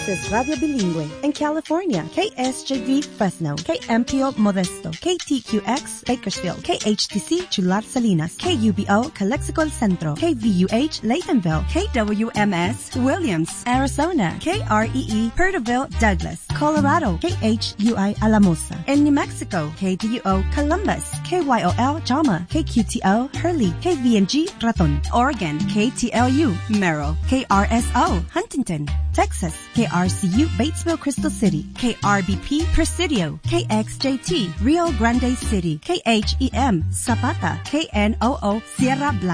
is Radio Bilingüe. In California, KSJV Fresno, KMPO Modesto, KTQX Bakersfield, KHTC Chular Salinas, KUBO Calexico El Centro, KVUH Laytonville, KWMS Williams, Arizona, KREE Perterville Douglas, Colorado, KHUI Alamosa. In New Mexico, KDUO Columbus, KYOL Jama, KQTO Hurley, KVNG Raton. Oregon, KTLU Merrill, KRSO Huntington. Texas, KRCU Batesville Crystal City, KRBP Presidio, KXJT Rio Grande City, KHEM Zapata, KNOO Sierra Blanca.